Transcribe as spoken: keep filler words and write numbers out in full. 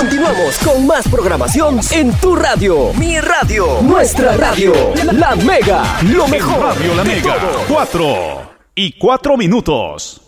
Continuamos con más programación en tu radio. Mi radio. Nuestra radio. La Mega. Lo mejor. En Radio La Mega. Cuatro y cuatro minutos.